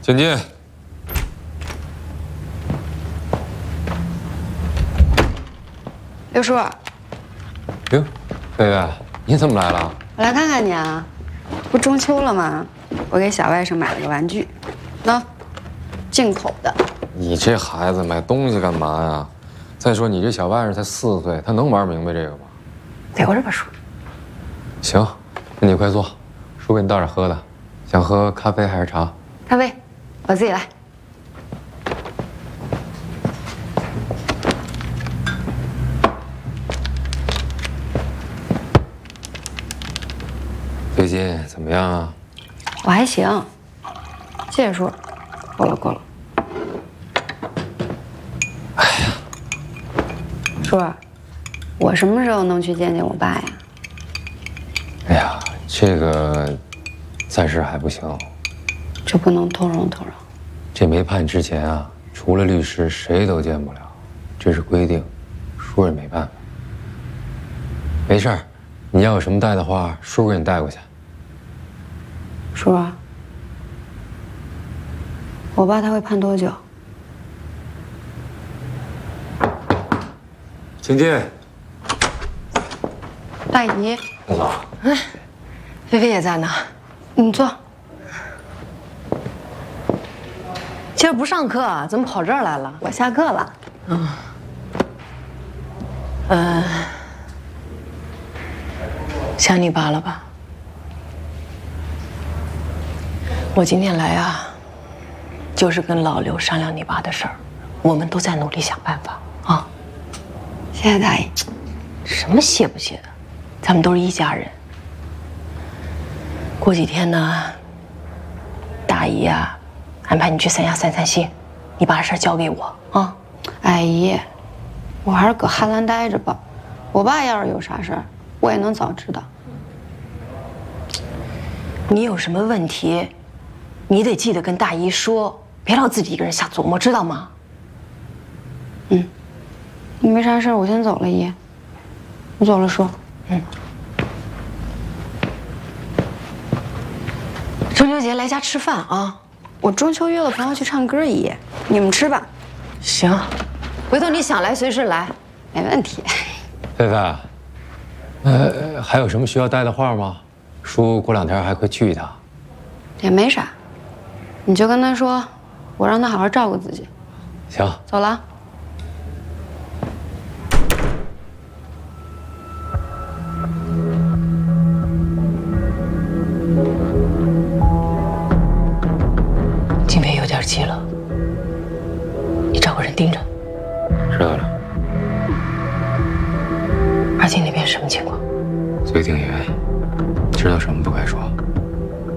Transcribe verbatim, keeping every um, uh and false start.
请进。 刘叔， 哟，贝贝，你怎么来了？ 我来看看你啊，不中秋了吗？我给小外甥买了个玩具，喏，进口的。 你这孩子买东西干嘛呀？再说你这小外甥才四岁，他能玩明白这个吗？ 给我这本书。 行，那你快坐，叔给你倒点喝的。想喝咖啡还是茶？ 咖啡，我自己来。 最近怎么样啊？ 我还行，谢谢叔，够了够了。 哎呀， 叔，我什么时候能去见见我爸呀？ 哎呀，这个暂时还不行。 就不能通融通融？ 这没判之前啊，除了律师，谁都见不了，这是规定，叔也没办法。没事儿，你要有什么带的话，叔给你带过去。 叔，我爸他会判多久？ 请进。 大姨， 大嫂， 哎，菲菲也在呢。 你坐。 今儿不上课啊？怎么跑这儿来了？ 我下课了。 嗯。呃，想你爸了吧？我今天来啊，就是跟老刘商量你爸的事儿，我们都在努力想办法啊。 谢谢大姨。 什么谢不谢的，咱们都是一家人。过几天呢，大姨啊，安排你去三亚散散心，你把事儿交给我啊。 阿姨，我还是搁哈兰待着吧。我爸要是有啥事儿，我也能早知道。 你有什么问题，你得记得跟大姨说，别老自己一个人瞎琢磨，知道吗？ 嗯，你没啥事儿，我先走了，姨。我走了，叔。 嗯。中秋节来家吃饭啊！ 我中秋约了朋友去唱歌，姨，你们吃吧。 行，回头你想来随时来， 没问题。 菲菲，呃，还有什么需要带的话吗？叔过两天还会去一趟。 也没啥，你就跟他说，我让他好好照顾自己。 行， 走了。 今天有点急了，你找个人盯着。 知道了。 阿金那边什么情况？ 嘴挺严，知道什么不该说。